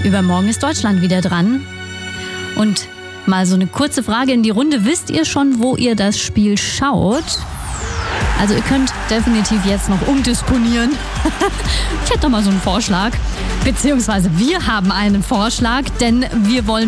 Übermorgen ist Deutschland wieder dran. Und mal so eine kurze Frage in die Runde. Wisst ihr schon, wo ihr das Spiel schaut? Also ihr könnt definitiv jetzt noch umdisponieren. Ich hätte doch mal so einen Vorschlag. Beziehungsweise wir haben einen Vorschlag, denn wir wollen